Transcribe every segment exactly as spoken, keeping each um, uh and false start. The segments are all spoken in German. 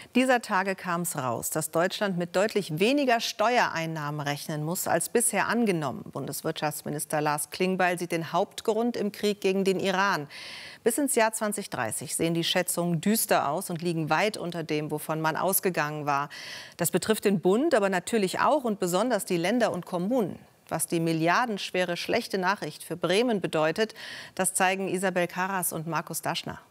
Dieser Tage kam es raus, dass Deutschland mit deutlich weniger Steuereinnahmen rechnen muss als bisher angenommen. Bundeswirtschaftsminister Lars Klingbeil sieht den Hauptgrund im Krieg gegen den Iran. Bis ins Jahr zweitausenddreißig sehen die Schätzungen düster aus und liegen weit unter dem, wovon man ausgegangen war. Das betrifft den Bund, aber natürlich auch und besonders die Länder und Kommunen. Was die milliardenschwere schlechte Nachricht für Bremen bedeutet, das zeigen Isabel Karras und Markus Daschner.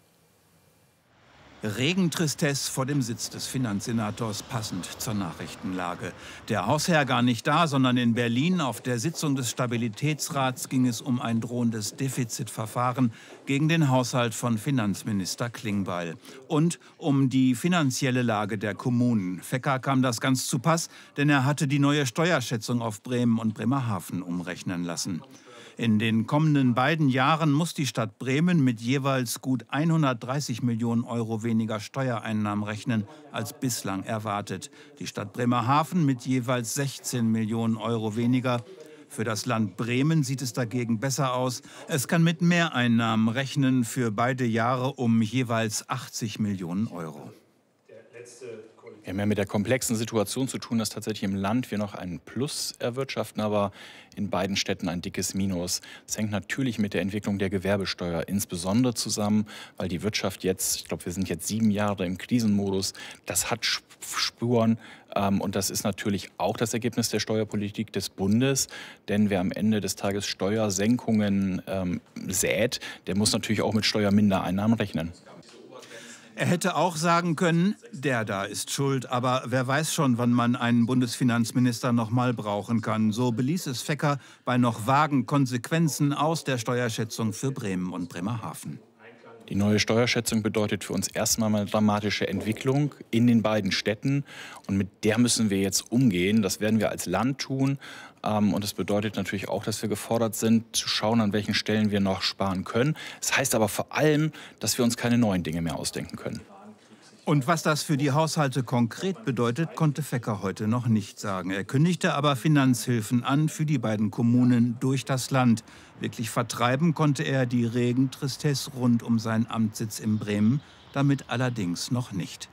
Regentristesse vor dem Sitz des Finanzsenators, passend zur Nachrichtenlage. Der Hausherr gar nicht da, sondern in Berlin. Auf der Sitzung des Stabilitätsrats ging es um ein drohendes Defizitverfahren gegen den Haushalt von Finanzminister Klingbeil. Und um die finanzielle Lage der Kommunen. Fecker kam das ganz zu Pass, denn er hatte die neue Steuerschätzung auf Bremen und Bremerhaven umrechnen lassen. In den kommenden beiden Jahren muss die Stadt Bremen mit jeweils gut hundertdreißig Millionen Euro weniger Steuereinnahmen rechnen als bislang erwartet. Die Stadt Bremerhaven mit jeweils sechzehn Millionen Euro weniger. Für das Land Bremen sieht es dagegen besser aus. Es kann mit Mehreinnahmen rechnen, für beide Jahre um jeweils achtzig Millionen Euro. Wir haben ja mit der komplexen Situation zu tun, dass tatsächlich im Land wir noch einen Plus erwirtschaften, aber in beiden Städten ein dickes Minus. Das hängt natürlich mit der Entwicklung der Gewerbesteuer insbesondere zusammen, weil die Wirtschaft jetzt, ich glaube, wir sind jetzt sieben Jahre im Krisenmodus, das hat Spuren. Und das ist natürlich auch das Ergebnis der Steuerpolitik des Bundes. Denn wer am Ende des Tages Steuersenkungen ähm, sät, der muss natürlich auch mit Steuermindereinnahmen rechnen. Er hätte auch sagen können, der da ist schuld, aber wer weiß schon, wann man einen Bundesfinanzminister noch mal brauchen kann. So beließ es Fecker bei noch vagen Konsequenzen aus der Steuerschätzung für Bremen und Bremerhaven. Die neue Steuerschätzung bedeutet für uns erstmal eine dramatische Entwicklung in den beiden Städten. Und mit der müssen wir jetzt umgehen. Das werden wir als Land tun. Und das bedeutet natürlich auch, dass wir gefordert sind, zu schauen, an welchen Stellen wir noch sparen können. Das heißt aber vor allem, dass wir uns keine neuen Dinge mehr ausdenken können. Und was das für die Haushalte konkret bedeutet, konnte Fecker heute noch nicht sagen. Er kündigte aber Finanzhilfen an für die beiden Kommunen durch das Land. Wirklich vertreiben konnte er die Regentristesse rund um seinen Amtssitz in Bremen, damit allerdings noch nicht.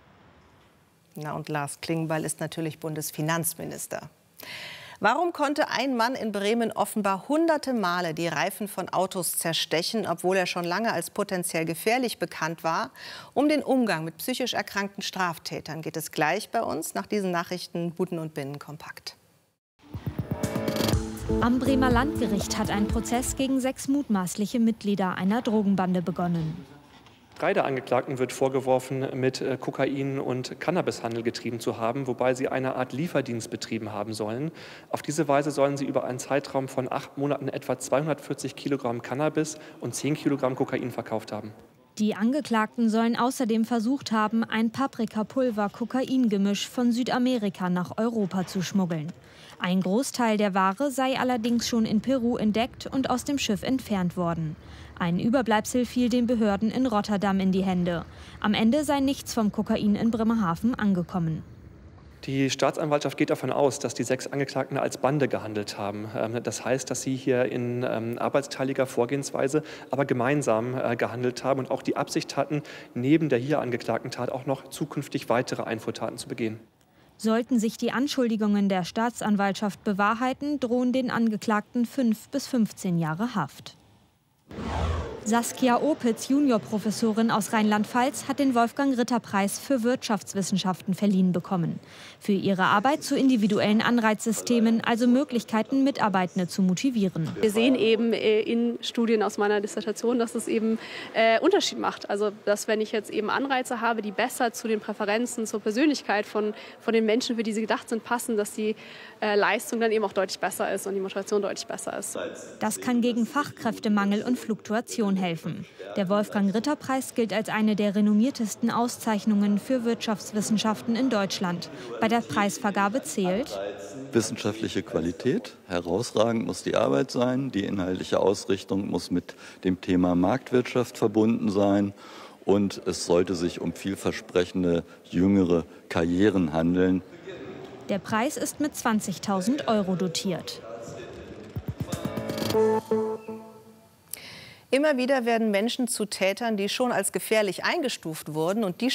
Na, und Lars Klingbeil ist natürlich Bundesfinanzminister. Warum konnte ein Mann in Bremen offenbar hunderte Male die Reifen von Autos zerstechen, obwohl er schon lange als potenziell gefährlich bekannt war? Um den Umgang mit psychisch erkrankten Straftätern geht es gleich bei uns nach diesen Nachrichten Buden und Binnen kompakt. Am Bremer Landgericht hat ein Prozess gegen sechs mutmaßliche Mitglieder einer Drogenbande begonnen. Drei der Angeklagten wird vorgeworfen, mit Kokain- und Cannabishandel getrieben zu haben, wobei sie eine Art Lieferdienst betrieben haben sollen. Auf diese Weise sollen sie über einen Zeitraum von acht Monaten etwa zweihundertvierzig Kilogramm Cannabis und zehn Kilogramm Kokain verkauft haben. Die Angeklagten sollen außerdem versucht haben, ein Paprikapulver-Kokain-Gemisch von Südamerika nach Europa zu schmuggeln. Ein Großteil der Ware sei allerdings schon in Peru entdeckt und aus dem Schiff entfernt worden. Ein Überbleibsel fiel den Behörden in Rotterdam in die Hände. Am Ende sei nichts vom Kokain in Bremerhaven angekommen. Die Staatsanwaltschaft geht davon aus, dass die sechs Angeklagten als Bande gehandelt haben. Das heißt, dass sie hier in arbeitsteiliger Vorgehensweise, aber gemeinsam gehandelt haben und auch die Absicht hatten, neben der hier angeklagten Tat auch noch zukünftig weitere Einfuhrtaten zu begehen. Sollten sich die Anschuldigungen der Staatsanwaltschaft bewahrheiten, drohen den Angeklagten fünf bis fünfzehn Jahre Haft. Saskia Opitz, Juniorprofessorin aus Rheinland-Pfalz, hat den Wolfgang-Ritter-Preis für Wirtschaftswissenschaften verliehen bekommen. Für ihre Arbeit zu individuellen Anreizsystemen, also Möglichkeiten, Mitarbeitende zu motivieren. Wir sehen eben in Studien aus meiner Dissertation, dass es eben äh, Unterschied macht. Also, dass wenn ich jetzt eben Anreize habe, die besser zu den Präferenzen, zur Persönlichkeit von, von den Menschen, für die sie gedacht sind, passen, dass die äh, Leistung dann eben auch deutlich besser ist und die Motivation deutlich besser ist. Das kann gegen Fachkräftemangel und Fluktuation helfen. Der Wolfgang-Ritter-Preis gilt als eine der renommiertesten Auszeichnungen für Wirtschaftswissenschaften in Deutschland. Bei der Preisvergabe zählt wissenschaftliche Qualität. Herausragend muss die Arbeit sein. Die inhaltliche Ausrichtung muss mit dem Thema Marktwirtschaft verbunden sein. Und es sollte sich um vielversprechende jüngere Karrieren handeln. Der Preis ist mit zwanzigtausend Euro dotiert. Immer wieder werden Menschen zu Tätern, die schon als gefährlich eingestuft wurden und die